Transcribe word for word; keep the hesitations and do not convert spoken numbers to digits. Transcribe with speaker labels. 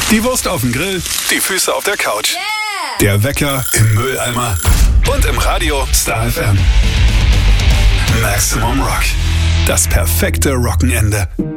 Speaker 1: Die Wurst auf dem Grill, die Füße auf der Couch.
Speaker 2: Yeah!
Speaker 1: Der Wecker im Mülleimer und im Radio Star F M. Maximum Rock. Das perfekte Rockenende.